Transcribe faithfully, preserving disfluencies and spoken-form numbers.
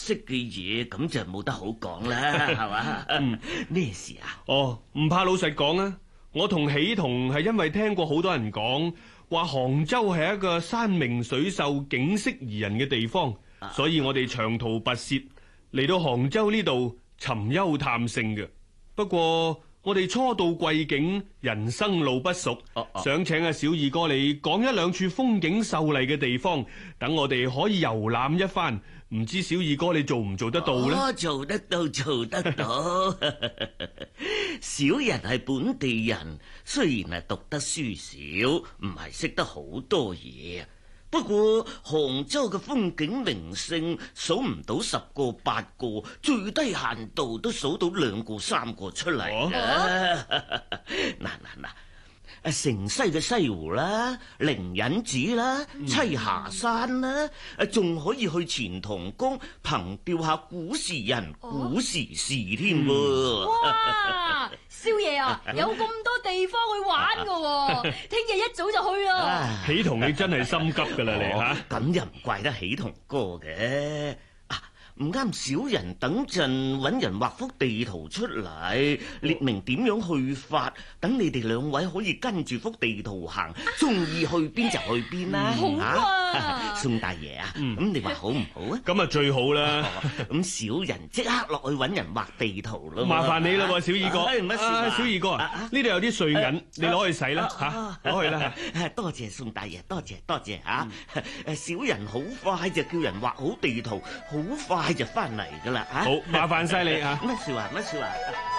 識嘅嘢，咁就冇得好講啦，係嘛？嗯，咩事啊？ 哦，唔怕老實講啊，我同喜同係因為聽過好多人講話杭州係一個山明水秀、景色宜人嘅地方，啊、所以我哋長途跋涉嚟到杭州呢度尋幽探勝嘅。不過我哋初到貴境，人生路不熟，啊啊、想請阿小二哥你講一兩處風景秀麗嘅地方，等我哋可以遊覽一番。唔知小二哥你做唔做得到呢？ 哦，做得到，做得到。小人係本地人，雖然係讀得書少，唔係識得好多嘢。不過杭州嘅風景名勝數唔到十個八個，最低限度都數到兩個三個出嚟啦。嗱嗱嗱！城西嘅西湖啦，靈隱寺啦，棲霞山啦，仲可以去錢塘江憑吊下古時人、哦、古時事添噃。 哇！少爺啊，有咁多地方去玩噶，聽日一早就去啦。 喜同你真係心急噶啦，你吓咁又唔怪得喜同哥嘅。唔啱，小人等陣搵人畫幅地圖出嚟，列明點樣去法，等你哋兩位可以跟住幅地圖行，中意去邊就去邊啦。 好啊， 宋大爺啊，咁你話好唔好啊？ 咁啊最好啦。 咁小人即刻落去搵人畫地圖咯。麻煩你啦，小二哥。乜事？小二哥啊，呢度有啲碎銀，你攞去洗啦吓，攞去啦。 多謝宋大爺，多謝多謝吓。誒，小人好快就叫人畫好地圖，好快就翻嚟噶啦。 好，麻煩晒你啊。 乜事話乜事話。